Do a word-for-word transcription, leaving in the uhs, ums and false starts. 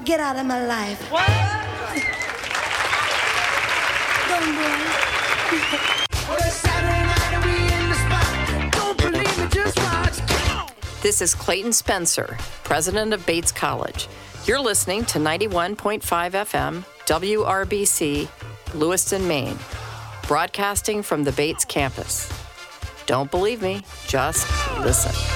Get out of my life. What? Don't worry. Well, it's Saturday night and we in the spot. Don't believe me, just watch. Come on. This is Clayton Spencer, president of Bates College. You're listening to ninety-one point five F M, W R B C, Lewiston, Maine, broadcasting from the Bates campus. Don't believe me, just listen.